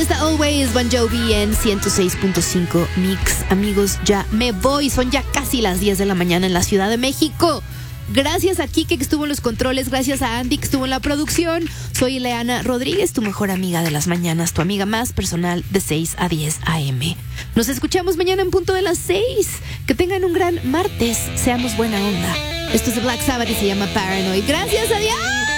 está Always, Bon Jovi en 106.5 Mix. Amigos, ya me voy. Son ya casi las 10 de la mañana en la Ciudad de México. Gracias a Kike que estuvo en los controles, gracias a Andy que estuvo en la producción. Soy Ileana Rodríguez, tu mejor amiga de las mañanas, tu amiga más personal de 6 a 10 a.m. Nos escuchamos mañana en punto de las 6. Que tengan un gran martes, seamos buena onda. Esto es de Black Sabbath y se llama Paranoid. Gracias, adiós.